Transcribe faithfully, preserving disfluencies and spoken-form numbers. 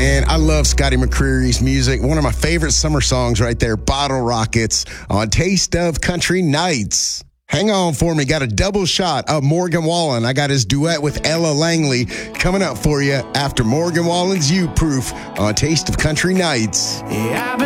Man, I love Scotty McCreery's music. One of my favorite summer songs right there, Bottle Rockets on Taste of Country Nights. Hang on for me. Got a double shot of Morgan Wallen. I got his duet with Ella Langley coming up for you after Morgan Wallen's You Proof on Taste of Country Nights. Yeah,